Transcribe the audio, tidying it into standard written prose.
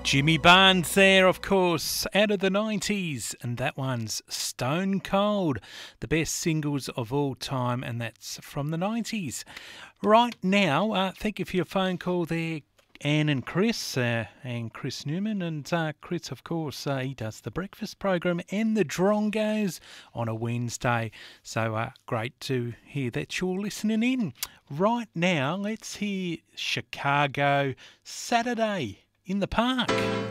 Jimmy Barnes there, of course, out of the 90s, and that one's Stone Cold, the best singles of all time, and that's from the 90s. Right now, thank you for your phone call there, Anne and Chris Newman, and Chris, of course, he does the breakfast program and the Drongos on a Wednesday, so great to hear that you're listening in. Right now, let's hear Chicago Saturday in the Park.